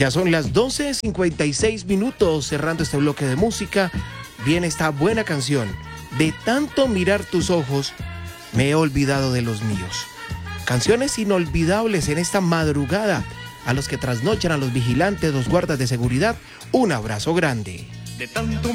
Ya son las 12:56 minutos, cerrando este bloque de música. Viene esta buena canción. De tanto mirar tus ojos, me he olvidado de los míos. Canciones inolvidables en esta madrugada. A los que trasnochan, a los vigilantes, los guardas de seguridad, un abrazo grande. De tanto